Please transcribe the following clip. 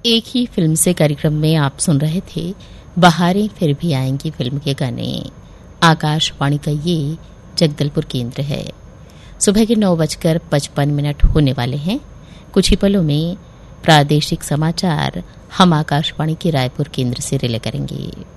एक ही फिल्म से कार्यक्रम में आप सुन रहे थे बहारें फिर भी आएंगी फिल्म के गाने। आकाशवाणी का ये जगदलपुर केंद्र है। सुबह के 9:55 होने वाले हैं। कुछ ही पलों में प्रादेशिक समाचार हम आकाशवाणी के रायपुर केंद्र से रिले करेंगे।